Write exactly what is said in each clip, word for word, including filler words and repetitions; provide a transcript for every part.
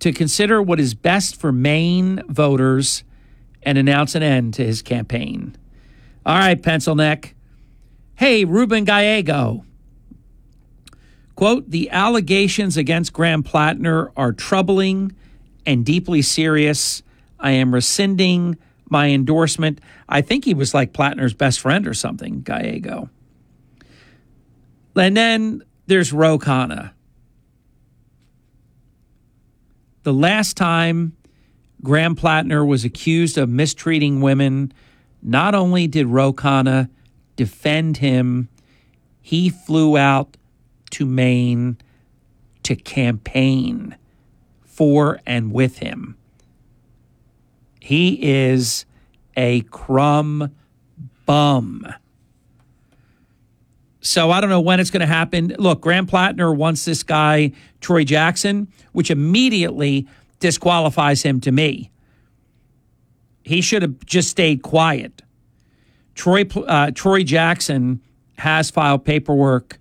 to consider what is best for Maine voters and announce an end to his campaign. All right, pencil neck. Hey, Ruben Gallego. Quote, the allegations against Graham Plattner are troubling and deeply serious. I am rescinding my endorsement. I think he was like Plattner's best friend or something, Gallego. And then there's Ro Khanna. The last time Graham Plattner was accused of mistreating women, not only did Ro Khanna defend him, he flew out to Maine to campaign for and with him. He is a crumb bum. So I don't know when it's going to happen. Look, Graham Plattner wants this guy, Troy Jackson, which immediately disqualifies him to me. He should have just stayed quiet. Troy, uh, Troy Jackson has filed paperwork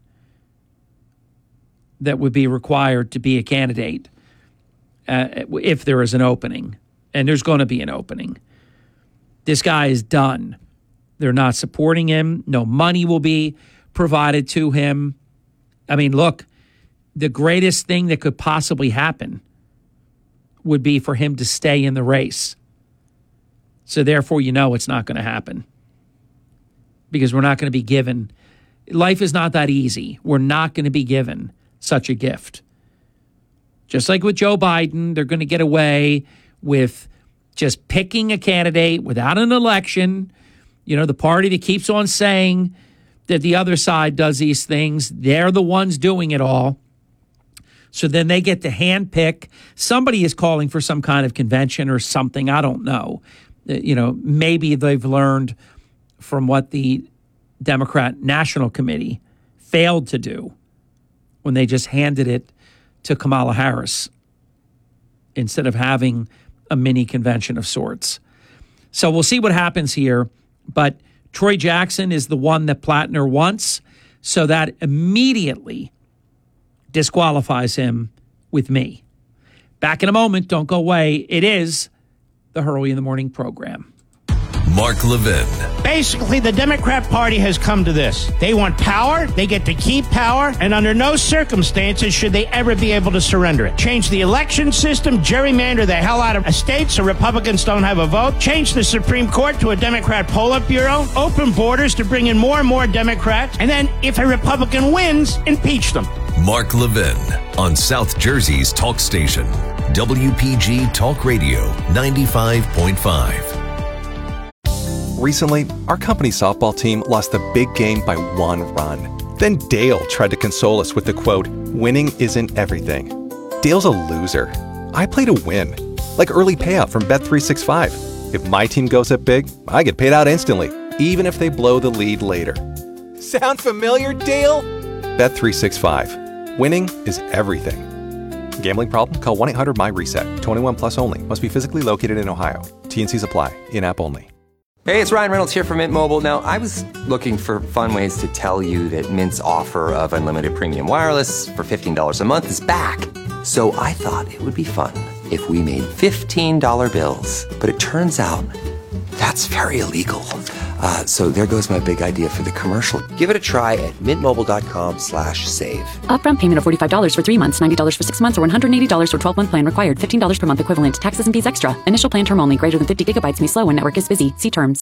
that would be required to be a candidate uh, if there is an opening. And there's going to be an opening. This guy is done. They're not supporting him. No money will be provided to him. I mean, look, the greatest thing that could possibly happen would be for him to stay in the race. So therefore, you know it's not going to happen. Because we're not going to be given. Life is not that easy. We're not going to be given such a gift. Just like with Joe Biden, they're going to get away with just picking a candidate without an election. You know, the party that keeps on saying that the other side does these things, they're the ones doing it all. So then they get to handpick. Somebody is calling for some kind of convention or something. I don't know. You know, maybe they've learned from what the Democrat National Committee failed to do when they just handed it to Kamala Harris instead of having a mini convention of sorts. So we'll see what happens here. But Troy Jackson is the one that Plattner wants, so that immediately disqualifies him with me. Back in a moment. Don't go away. It is the Hurley in the Morning program. Mark Levin. Basically, the Democrat Party has come to this. They want power, they get to keep power, and under no circumstances should they ever be able to surrender it. Change the election system, gerrymander the hell out of a state so Republicans don't have a vote, change the Supreme Court to a Democrat Politburo, open borders to bring in more and more Democrats, and then, if a Republican wins, impeach them. Mark Levin on South Jersey's talk station, W P G Talk Radio ninety-five point five. Recently, our company softball team lost the big game by one run. Then Dale tried to console us with the quote, winning isn't everything. Dale's a loser. I play to win. Like early payout from Bet three sixty-five. If my team goes up big, I get paid out instantly, even if they blow the lead later. Sound familiar, Dale? Bet three sixty-five. Winning is everything. Gambling problem? Call one eight hundred M Y reset. twenty-one plus only. Must be physically located in Ohio. T N Cs apply. In-app only. Hey, it's Ryan Reynolds here from Mint Mobile. Now, I was looking for fun ways to tell you that Mint's offer of unlimited premium wireless for fifteen dollars a month is back. So I thought it would be fun if we made fifteen dollar bills. But it turns out that's very illegal. Uh, so there goes my big idea for the commercial. Give it a try at mintmobile.com slash save. Upfront payment of forty-five dollars for three months, ninety dollars for six months, or one hundred eighty dollars for twelve-month plan required. fifteen dollars per month equivalent. Taxes and fees extra. Initial plan term only. Greater than fifty gigabytes may slow when network is busy. See terms.